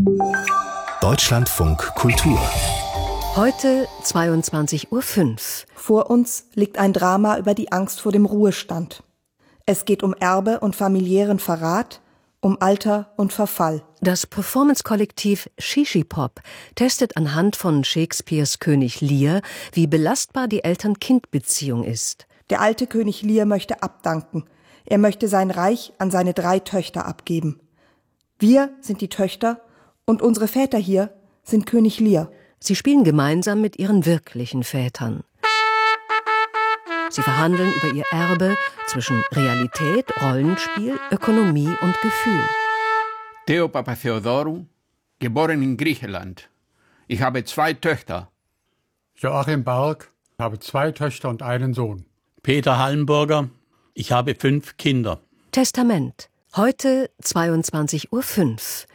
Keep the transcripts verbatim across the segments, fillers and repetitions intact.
Deutschlandfunk Kultur. Heute zweiundzwanzig Uhr fünf. Vor uns liegt ein Drama über die Angst vor dem Ruhestand. Es geht um Erbe und familiären Verrat, um Alter und Verfall. Das Performance-Kollektiv Shishipop testet anhand von Shakespeares König Lear, wie belastbar die Eltern-Kind-Beziehung ist. Der alte König Lear möchte abdanken. Er möchte sein Reich an seine drei Töchter abgeben. Wir sind die Töchter und unsere Väter hier sind König Lear. Sie spielen gemeinsam mit ihren wirklichen Vätern. Sie verhandeln über ihr Erbe zwischen Realität, Rollenspiel, Ökonomie und Gefühl. Theo Papatheodorou, geboren in Griechenland. Ich habe zwei Töchter. Joachim Bark, habe zwei Töchter und einen Sohn. Peter Hallenburger, ich habe fünf Kinder. Testament. Heute zweiundzwanzig Uhr fünf.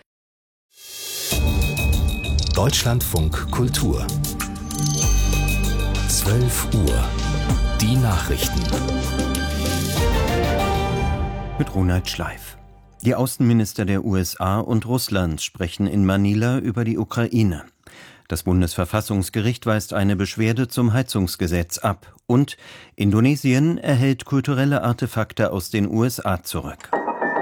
Deutschlandfunk Kultur. zwölf Uhr. Die Nachrichten. Mit Ronald Schleif. Die Außenminister der U S A und Russlands sprechen in Manila über die Ukraine. Das Bundesverfassungsgericht weist eine Beschwerde zum Heizungsgesetz ab. Und Indonesien erhält kulturelle Artefakte aus den U S A zurück.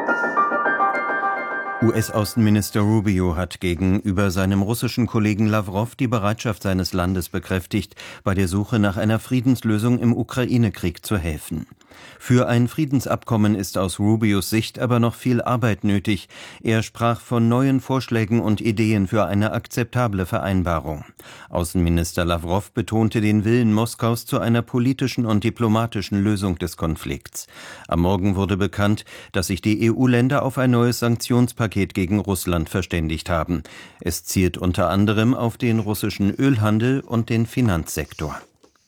U S-Außenminister Rubio hat gegenüber seinem russischen Kollegen Lavrov die Bereitschaft seines Landes bekräftigt, bei der Suche nach einer Friedenslösung im Ukraine-Krieg zu helfen. Für ein Friedensabkommen ist aus Rubios Sicht aber noch viel Arbeit nötig. Er sprach von neuen Vorschlägen und Ideen für eine akzeptable Vereinbarung. Außenminister Lavrov betonte den Willen Moskaus zu einer politischen und diplomatischen Lösung des Konflikts. Am Morgen wurde bekannt, dass sich die E U-Länder auf ein neues Sanktionspaket gegen Russland verständigt haben. Es zielt unter anderem auf den russischen Ölhandel und den Finanzsektor.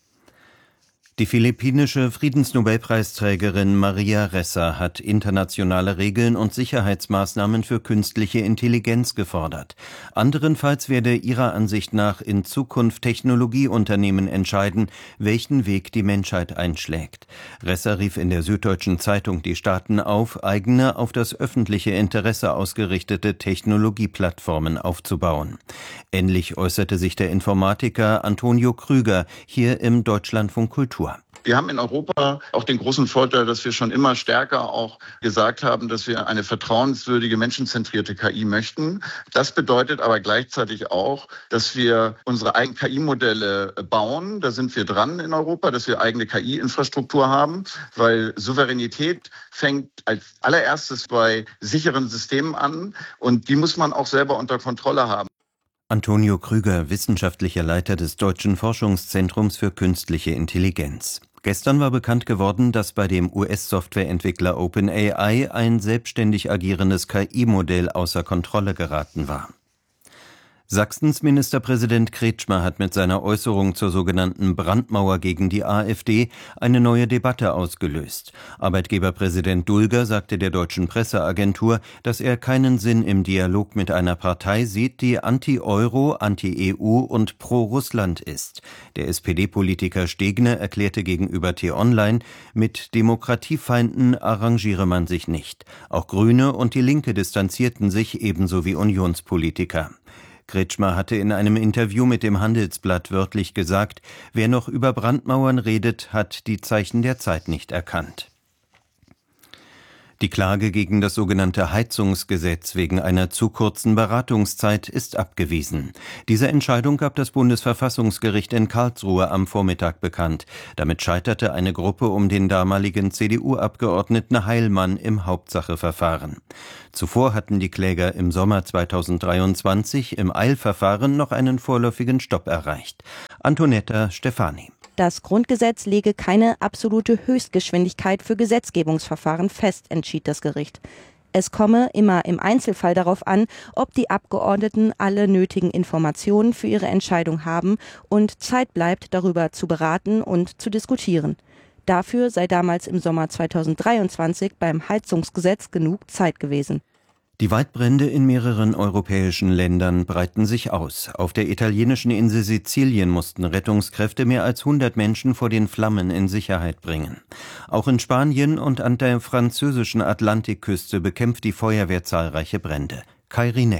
Die philippinische Friedensnobelpreisträgerin Maria Ressa hat internationale Regeln und Sicherheitsmaßnahmen für künstliche Intelligenz gefordert. Anderenfalls werde ihrer Ansicht nach in Zukunft Technologieunternehmen entscheiden, welchen Weg die Menschheit einschlägt. Ressa rief in der Süddeutschen Zeitung die Staaten auf, eigene, auf das öffentliche Interesse ausgerichtete Technologieplattformen aufzubauen. Ähnlich äußerte sich der Informatiker Antonio Krüger hier im Deutschlandfunk Kultur. Wir haben in Europa auch den großen Vorteil, dass wir schon immer stärker auch gesagt haben, dass wir eine vertrauenswürdige, menschenzentrierte K I möchten. Das bedeutet aber gleichzeitig auch, dass wir unsere eigenen K I-Modelle bauen. Da sind wir dran in Europa, dass wir eigene K I-Infrastruktur haben, weil Souveränität fängt als allererstes bei sicheren Systemen an und die muss man auch selber unter Kontrolle haben. Antonio Krüger, wissenschaftlicher Leiter des Deutschen Forschungszentrums für künstliche Intelligenz. Gestern war bekannt geworden, dass bei dem U S-Softwareentwickler OpenAI ein selbstständig agierendes K I-Modell außer Kontrolle geraten war. Sachsens Ministerpräsident Kretschmer hat mit seiner Äußerung zur sogenannten Brandmauer gegen die AfD eine neue Debatte ausgelöst. Arbeitgeberpräsident Dulger sagte der deutschen Presseagentur, dass er keinen Sinn im Dialog mit einer Partei sieht, die anti-Euro, anti-E U und pro-Russland ist. Der S P D-Politiker Stegner erklärte gegenüber T-Online, mit Demokratiefeinden arrangiere man sich nicht. Auch Grüne und die Linke distanzierten sich, ebenso wie Unionspolitiker. Kretschmer hatte in einem Interview mit dem Handelsblatt wörtlich gesagt, wer noch über Brandmauern redet, hat die Zeichen der Zeit nicht erkannt. Die Klage gegen das sogenannte Heizungsgesetz wegen einer zu kurzen Beratungszeit ist abgewiesen. Diese Entscheidung gab das Bundesverfassungsgericht in Karlsruhe am Vormittag bekannt. Damit scheiterte eine Gruppe um den damaligen C D U-Abgeordneten Heilmann im Hauptsacheverfahren. Zuvor hatten die Kläger im Sommer zweitausenddreiundzwanzig im Eilverfahren noch einen vorläufigen Stopp erreicht. Antonetta Stefani. Das Grundgesetz lege keine absolute Höchstgeschwindigkeit für Gesetzgebungsverfahren fest, entschied das Gericht. Es komme immer im Einzelfall darauf an, ob die Abgeordneten alle nötigen Informationen für ihre Entscheidung haben und Zeit bleibt, darüber zu beraten und zu diskutieren. Dafür sei damals im Sommer zweitausenddreiundzwanzig beim Heizungsgesetz genug Zeit gewesen. Die Waldbrände in mehreren europäischen Ländern breiten sich aus. Auf der italienischen Insel Sizilien mussten Rettungskräfte mehr als hundert Menschen vor den Flammen in Sicherheit bringen. Auch in Spanien und an der französischen Atlantikküste bekämpft die Feuerwehr zahlreiche Brände. Kairi Necker.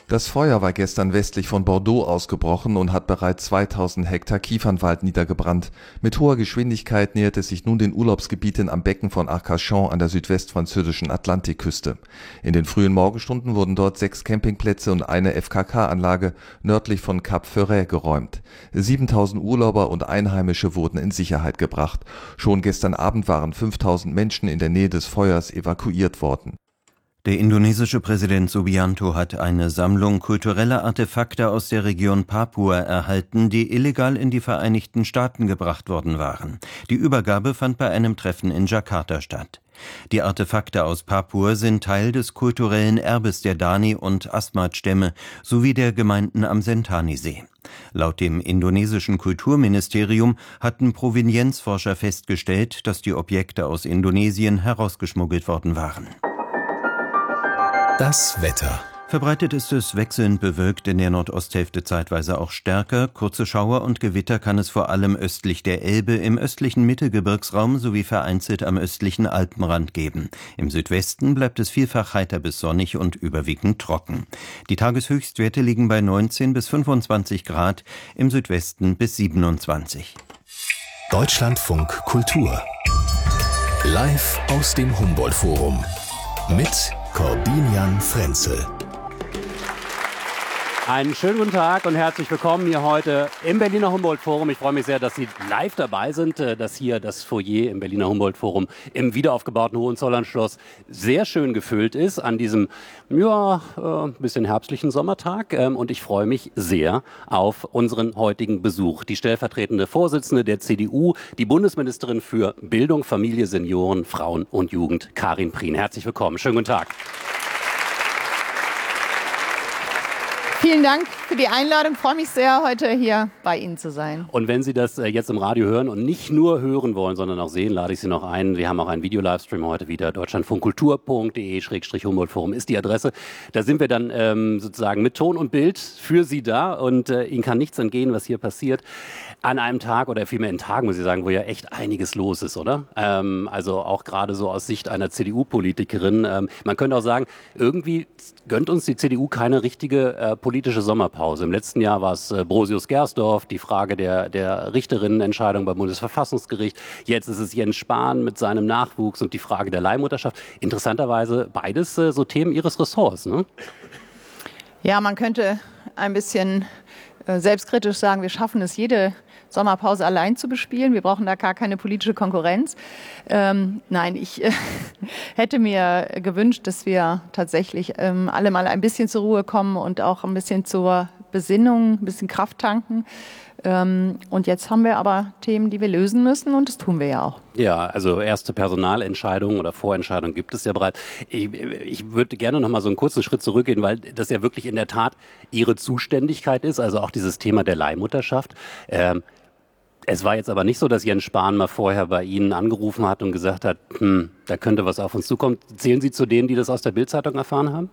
Das Feuer war gestern westlich von Bordeaux ausgebrochen und hat bereits zweitausend Hektar Kiefernwald niedergebrannt. Mit hoher Geschwindigkeit nähert es sich nun den Urlaubsgebieten am Becken von Arcachon an der südwestfranzösischen Atlantikküste. In den frühen Morgenstunden wurden dort sechs Campingplätze und eine F K K-Anlage nördlich von Cap Ferret geräumt. siebentausend Urlauber und Einheimische wurden in Sicherheit gebracht. Schon gestern Abend waren fünftausend Menschen in der Nähe des Feuers evakuiert worden. Der indonesische Präsident Subianto hat eine Sammlung kultureller Artefakte aus der Region Papua erhalten, die illegal in die Vereinigten Staaten gebracht worden waren. Die Übergabe fand bei einem Treffen in Jakarta statt. Die Artefakte aus Papua sind Teil des kulturellen Erbes der Dani- und Asmat-Stämme sowie der Gemeinden am Sentani-See. Laut dem indonesischen Kulturministerium hatten Provenienzforscher festgestellt, dass die Objekte aus Indonesien herausgeschmuggelt worden waren. Das Wetter. Verbreitet ist es wechselnd bewölkt, in der Nordosthälfte zeitweise auch stärker. Kurze Schauer und Gewitter kann es vor allem östlich der Elbe, im östlichen Mittelgebirgsraum sowie vereinzelt am östlichen Alpenrand geben. Im Südwesten bleibt es vielfach heiter bis sonnig und überwiegend trocken. Die Tageshöchstwerte liegen bei neunzehn bis fünfundzwanzig Grad, im Südwesten bis siebenundzwanzig. Deutschlandfunk Kultur. Live aus dem Humboldt-Forum. Mit Corbinian Frenzel. Einen schönen guten Tag und herzlich willkommen hier heute im Berliner Humboldt-Forum. Ich freue mich sehr, dass Sie live dabei sind, dass hier das Foyer im Berliner Humboldt-Forum im wiederaufgebauten Hohenzollernschloss sehr schön gefüllt ist an diesem, ja, ein bisschen herbstlichen Sommertag. Und ich freue mich sehr auf unseren heutigen Besuch. Die stellvertretende Vorsitzende der C D U, die Bundesministerin für Bildung, Familie, Senioren, Frauen und Jugend, Karin Prien. Herzlich willkommen. Schönen guten Tag. Vielen Dank für die Einladung. Ich freue mich sehr, heute hier bei Ihnen zu sein. Und wenn Sie das jetzt im Radio hören und nicht nur hören wollen, sondern auch sehen, lade ich Sie noch ein. Wir haben auch einen Video-Livestream heute wieder. deutschlandfunkkultur punkt de Schrägstrich Humboldt-Forum ist die Adresse. Da sind wir dann ähm, sozusagen mit Ton und Bild für Sie da. Und äh, Ihnen kann nichts entgehen, was hier passiert. An einem Tag oder vielmehr in Tagen, muss ich sagen, wo ja echt einiges los ist, oder? Ähm, also auch gerade so aus Sicht einer C D U-Politikerin. Ähm, man könnte auch sagen, irgendwie gönnt uns die C D U keine richtige äh, politische Sommerpause. Im letzten Jahr war es äh, Brosius-Gersdorf, die Frage der, der Richterinnenentscheidung beim Bundesverfassungsgericht. Jetzt ist es Jens Spahn mit seinem Nachwuchs und die Frage der Leihmutterschaft. Interessanterweise beides äh, so Themen Ihres Ressorts, ne? Ja, man könnte ein bisschen äh, selbstkritisch sagen, wir schaffen es jede Sommerpause allein zu bespielen. Wir brauchen da gar keine politische Konkurrenz. Ähm, nein, ich äh, hätte mir gewünscht, dass wir tatsächlich ähm, alle mal ein bisschen zur Ruhe kommen und auch ein bisschen zur Besinnung, ein bisschen Kraft tanken. Ähm, und jetzt haben wir aber Themen, die wir lösen müssen, und das tun wir ja auch. Ja, also erste Personalentscheidungen oder Vorentscheidungen gibt es ja bereits. Ich, ich würde gerne noch mal so einen kurzen Schritt zurückgehen, weil das ja wirklich in der Tat Ihre Zuständigkeit ist, also auch dieses Thema der Leihmutterschaft. Ähm, Es war jetzt aber nicht so, dass Jens Spahn mal vorher bei Ihnen angerufen hat und gesagt hat, hm, da könnte was auf uns zukommen. Zählen Sie zu denen, die das aus der Bild-Zeitung erfahren haben?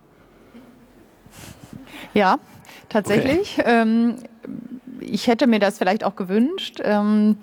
Ja, tatsächlich. Okay. Ähm, ich hätte mir das vielleicht auch gewünscht. Ähm,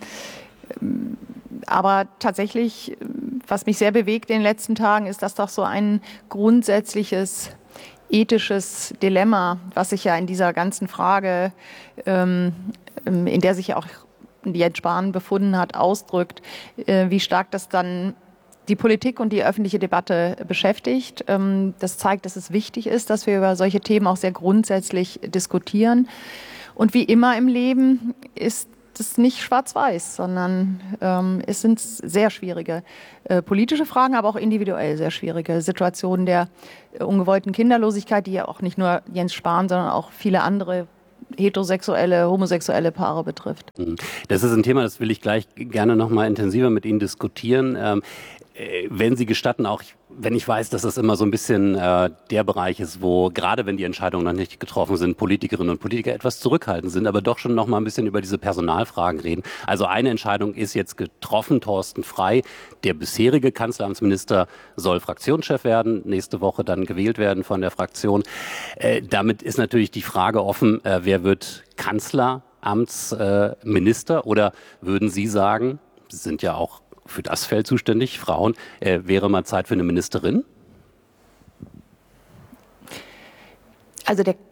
aber tatsächlich, was mich sehr bewegt in den letzten Tagen, ist, dass doch so ein grundsätzliches ethisches Dilemma, was sich ja in dieser ganzen Frage, ähm, in der sich ja auch Jens Spahn befunden hat, ausdrückt, äh, wie stark das dann die Politik und die öffentliche Debatte beschäftigt. Ähm, das zeigt, dass es wichtig ist, dass wir über solche Themen auch sehr grundsätzlich diskutieren. Und wie immer im Leben ist es nicht schwarz-weiß, sondern ähm, es sind sehr schwierige äh, politische Fragen, aber auch individuell sehr schwierige Situationen der äh, ungewollten Kinderlosigkeit, die ja auch nicht nur Jens Spahn, sondern auch viele andere heterosexuelle, homosexuelle Paare betrifft. Das ist ein Thema, das will ich gleich gerne noch mal intensiver mit Ihnen diskutieren. Ähm, äh, wenn Sie gestatten, auch wenn ich weiß, dass das immer so ein bisschen äh, der Bereich ist, wo gerade wenn die Entscheidungen noch nicht getroffen sind, Politikerinnen und Politiker etwas zurückhaltend sind, aber doch schon noch mal ein bisschen über diese Personalfragen reden. Also eine Entscheidung ist jetzt getroffen, Thorsten Frey, der bisherige Kanzleramtsminister, soll Fraktionschef werden, nächste Woche dann gewählt werden von der Fraktion. Äh, damit ist natürlich die Frage offen, äh, wer wird Kanzleramtsminister, äh, oder würden Sie sagen, Sie sind ja auch für das Feld zuständig, Frauen, äh, wäre mal Zeit für eine Ministerin? Also der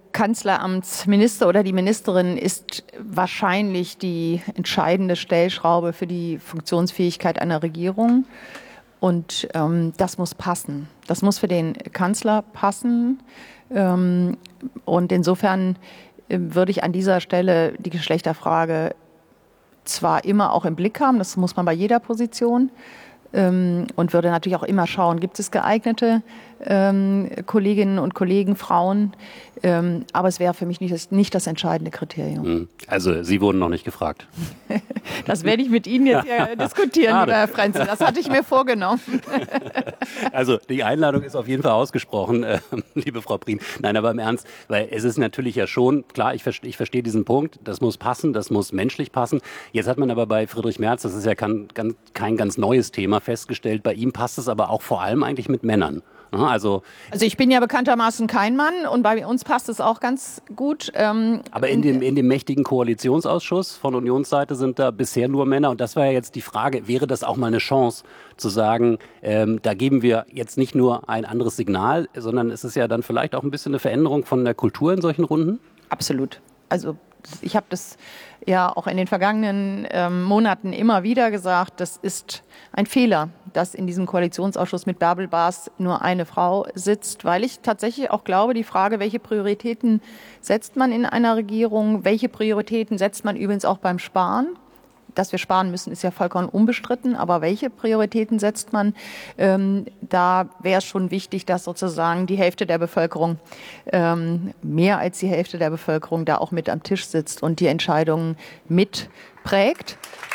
Kanzleramtsminister oder die Ministerin ist wahrscheinlich die entscheidende Stellschraube für die Funktionsfähigkeit einer Regierung. Und ähm, das muss passen. Das muss für den Kanzler passen. Ähm, und insofern äh, würde ich an dieser Stelle die Geschlechterfrage zwar immer auch im Blick haben, das muss man bei jeder Position, ähm, und würde natürlich auch immer schauen, gibt es geeignete ähm, Kolleginnen und Kollegen, Frauen, ähm, aber es wäre für mich nicht das, nicht das entscheidende Kriterium. Also Sie wurden noch nicht gefragt. Das werde ich mit Ihnen jetzt ja diskutieren, lieber Herr Frenzel. Das hatte ich mir vorgenommen. Also die Einladung ist auf jeden Fall ausgesprochen, äh, liebe Frau Prien. Nein, aber im Ernst, weil es ist natürlich ja schon, klar, ich, verste, ich verstehe diesen Punkt, das muss passen, das muss menschlich passen. Jetzt hat man aber bei Friedrich Merz, das ist ja kein, kein, kein ganz neues Thema, festgestellt, bei ihm passt es aber auch vor allem eigentlich mit Männern. Also, also ich bin ja bekanntermaßen kein Mann und bei uns passt es auch ganz gut. Ähm, aber in dem, in dem mächtigen Koalitionsausschuss von Unionsseite sind da bisher nur Männer. Und das war ja jetzt die Frage, wäre das auch mal eine Chance zu sagen, ähm, da geben wir jetzt nicht nur ein anderes Signal, sondern es ist ja dann vielleicht auch ein bisschen eine Veränderung von der Kultur in solchen Runden? Absolut. Also ich habe das ja auch in den vergangenen ähm, Monaten immer wieder gesagt, das ist ein Fehler, dass in diesem Koalitionsausschuss mit Bärbel Baas nur eine Frau sitzt, weil ich tatsächlich auch glaube, die Frage, welche Prioritäten setzt man in einer Regierung, welche Prioritäten setzt man übrigens auch beim Sparen, dass wir sparen müssen, ist ja vollkommen unbestritten, aber welche Prioritäten setzt man? Ähm, da wäre es schon wichtig, dass sozusagen die Hälfte der Bevölkerung, ähm, mehr als die Hälfte der Bevölkerung da auch mit am Tisch sitzt und die Entscheidungen mitprägt.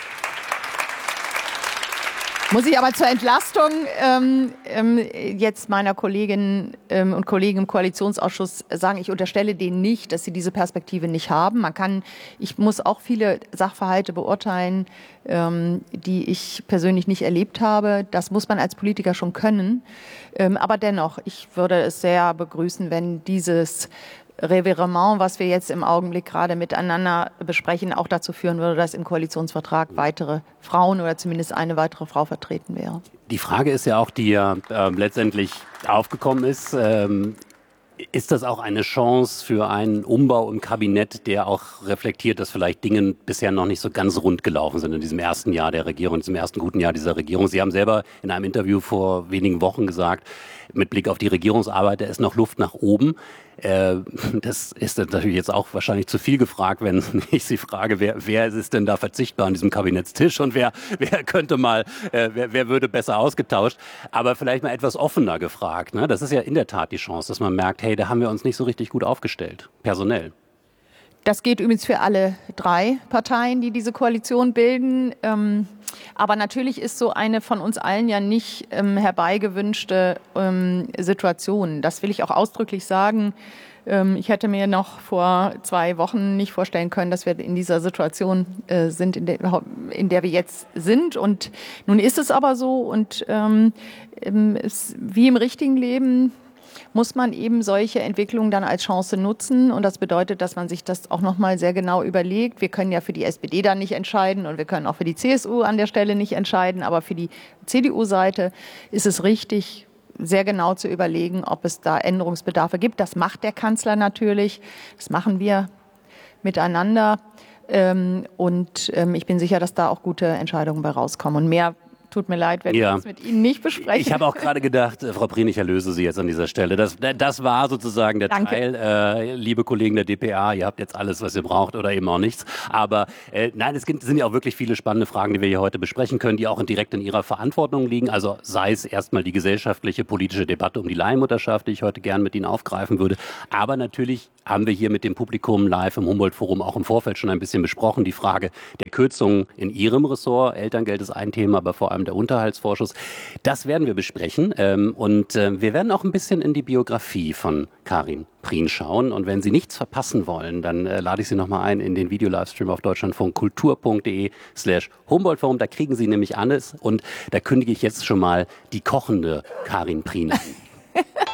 Muss ich aber zur Entlastung ähm, ähm, jetzt meiner Kolleginnen ähm, und Kollegen im Koalitionsausschuss sagen, ich unterstelle denen nicht, dass sie diese Perspektive nicht haben. Man kann, ich muss auch viele Sachverhalte beurteilen, ähm, die ich persönlich nicht erlebt habe. Das muss man als Politiker schon können. Ähm, aber dennoch, ich würde es sehr begrüßen, wenn dieses Revirement, was wir jetzt im Augenblick gerade miteinander besprechen, auch dazu führen würde, dass im Koalitionsvertrag weitere Frauen oder zumindest eine weitere Frau vertreten wäre. Die Frage ist ja auch, die ja äh, letztendlich aufgekommen ist, ähm, ist das auch eine Chance für einen Umbau im Kabinett, der auch reflektiert, dass vielleicht Dinge bisher noch nicht so ganz rund gelaufen sind in diesem ersten Jahr der Regierung, in diesem ersten guten Jahr dieser Regierung? Sie haben selber in einem Interview vor wenigen Wochen gesagt, mit Blick auf die Regierungsarbeit, da ist noch Luft nach oben. Äh, das ist natürlich jetzt auch wahrscheinlich zu viel gefragt, wenn ich Sie frage, wer, wer ist denn da verzichtbar an diesem Kabinettstisch und wer, wer könnte mal, äh, wer, wer würde besser ausgetauscht? Aber vielleicht mal etwas offener gefragt. Ne? Das ist ja in der Tat die Chance, dass man merkt, hey, da haben wir uns nicht so richtig gut aufgestellt, personell. Das geht übrigens für alle drei Parteien, die diese Koalition bilden. Ähm, aber natürlich ist so eine von uns allen ja nicht ähm, herbeigewünschte ähm, Situation. Das will ich auch ausdrücklich sagen. Ähm, ich hätte mir noch vor zwei Wochen nicht vorstellen können, dass wir in dieser Situation äh, sind, in der, in der wir jetzt sind. Und nun ist es aber so. Und ähm, es, wie im richtigen Leben muss man eben solche Entwicklungen dann als Chance nutzen. Und das bedeutet, dass man sich das auch noch mal sehr genau überlegt. Wir können ja für die S P D dann nicht entscheiden und wir können auch für die C S U an der Stelle nicht entscheiden. Aber für die C D U-Seite ist es richtig, sehr genau zu überlegen, ob es da Änderungsbedarfe gibt. Das macht der Kanzler natürlich. Das machen wir miteinander. Und ich bin sicher, dass da auch gute Entscheidungen bei rauskommen. Und mehr tut mir leid, wenn ja. ich das mit Ihnen nicht bespreche. Ich habe auch gerade gedacht, äh, Frau Prien, ich erlöse Sie jetzt an dieser Stelle. Das, das war sozusagen der Danke. Teil, äh, liebe Kollegen der D P A, ihr habt jetzt alles, was ihr braucht oder eben auch nichts. Aber äh, nein, es sind ja auch wirklich viele spannende Fragen, die wir hier heute besprechen können, die auch direkt in Ihrer Verantwortung liegen. Also sei es erstmal die gesellschaftliche, politische Debatte um die Leihmutterschaft, die ich heute gern mit Ihnen aufgreifen würde. Aber natürlich haben wir hier mit dem Publikum live im Humboldt-Forum auch im Vorfeld schon ein bisschen besprochen. Die Frage der Kürzungen in Ihrem Ressort. Elterngeld ist ein Thema, aber vor allem der Unterhaltsvorschuss. Das werden wir besprechen. Und wir werden auch ein bisschen in die Biografie von Karin Prien schauen. Und wenn Sie nichts verpassen wollen, dann lade ich Sie nochmal ein in den Video-Livestream auf deutschlandfunkkultur.de slash Humboldt-Forum. Da kriegen Sie nämlich alles. Und da kündige ich jetzt schon mal die kochende Karin Prien an.